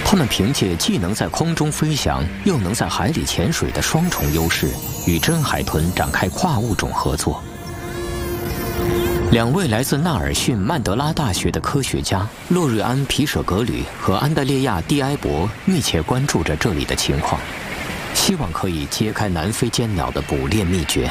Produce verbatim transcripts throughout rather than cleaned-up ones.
它们凭借既能在空中飞翔，又能在海里潜水的双重优势，与真海豚展开跨物种合作。两位来自纳尔逊曼德拉大学的科学家洛瑞安·皮舍格吕和安德烈亚·蒂埃博密切关注着这里的情况，希望可以揭开南非尖鸟的捕猎秘诀。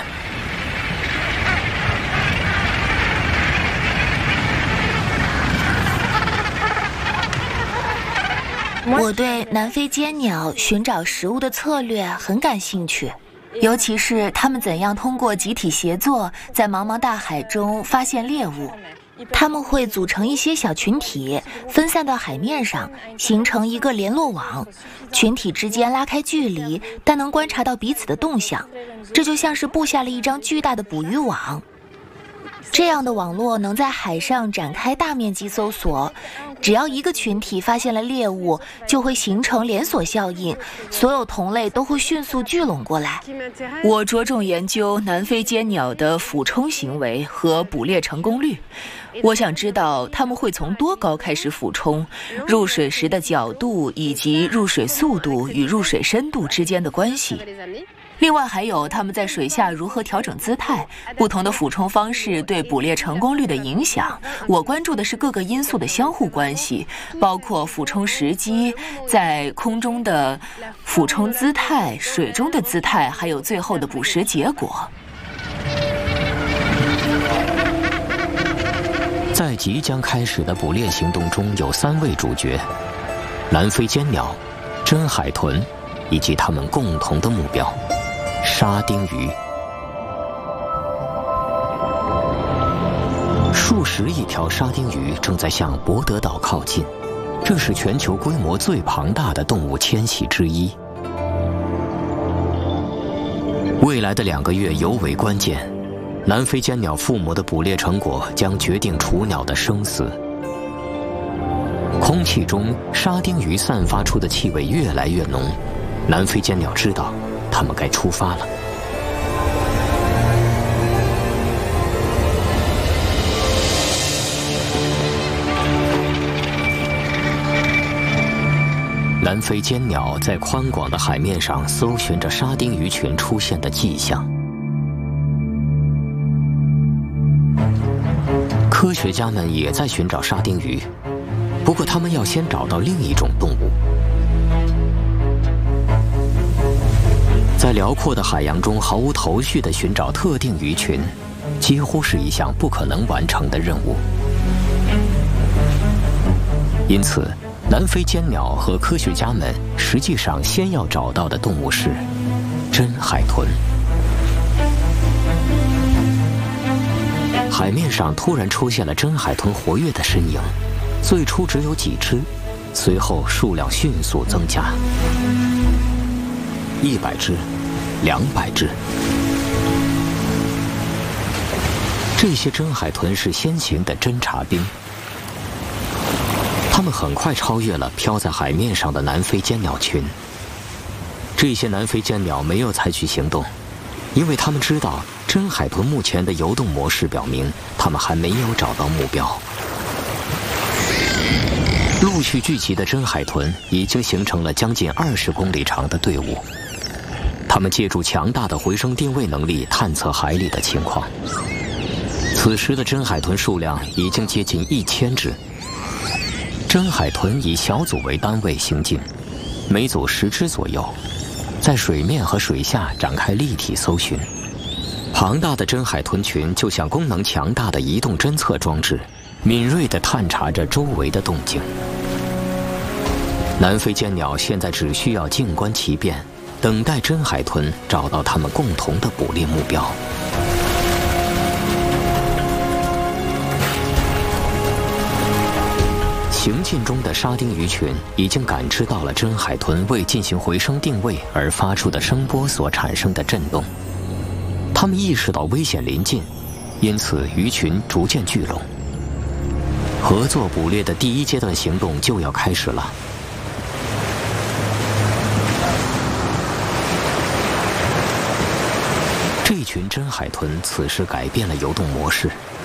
我对南非尖鸟寻找食物的策略很感兴趣，尤其是它们怎样通过集体协作，在茫茫大海中发现猎物。它们会组成一些小群体，分散到海面上，形成一个联络网。群体之间拉开距离，但能观察到彼此的动向，这就像是布下了一张巨大的捕鱼网。这样的网络能在海上展开大面积搜索，只要一个群体发现了猎物，就会形成连锁效应，所有同类都会迅速聚拢过来。 我着重研究南非尖鸟的俯冲行为和捕猎成功率。我想知道它们会从多高开始俯冲，入水时的角度以及入水速度与入水深度之间的关系。另外还有它们在水下如何调整姿态，不同的俯冲方式对捕猎成功率的影响。我关注的是各个因素的相互关系，包括俯冲时机、在空中的俯冲姿态、水中的姿态，还有最后的捕食结果。 在即将开始的捕猎行动中，有三位主角：南非尖鸟、真海豚，以及他们共同的目标——沙丁鱼。数十亿条沙丁鱼正在向博德岛靠近，这是全球规模最庞大的动物迁徙之一。未来的两个月尤为关键，南非尖鸟父母的捕猎成果将决定雏鸟的生死。空气中沙丁鱼散发出的气味越来越浓，南非尖鸟知道它们该出发了。南非尖鸟在宽广的海面上搜寻着沙丁鱼群出现的迹象。科学家们也在寻找沙丁鱼，不过他们要先找到另一种动物。在辽阔的海洋中毫无头绪地寻找特定鱼群，几乎是一项不可能完成的任务。因此，南非尖鸟和科学家们实际上先要找到的动物是真海豚。海面上突然出现了真海豚活跃的身影，最初只有几只，随后数量迅速增加，一百只，两百只。这些真海豚是先行的侦察兵，它们很快超越了飘在海面上的南非尖鸟群。这些南非尖鸟没有采取行动，因为他们知道真海豚目前的游动模式表明，它们还没有找到目标。陆续聚集的真海豚已经形成了将近二十公里长的队伍，它们借助强大的回声定位能力探测海里的情况。此时的真海豚数量已经接近一千只。真海豚以小组为单位行进，每组十只左右，在水面和水下展开立体搜寻。庞大的真海豚群就像功能强大的移动侦测装置，敏锐地探查着周围的动静。南非尖鸟现在只需要静观其变，等待真海豚找到他们共同的捕猎目标。行进中的沙丁鱼群已经感知到了真海豚为进行回声定位而发出的声波所产生的震动，它们意识到危险临近，因此鱼群逐渐聚拢。合作捕猎的第一阶段行动就要开始了。这群真海豚此时改变了游动模式，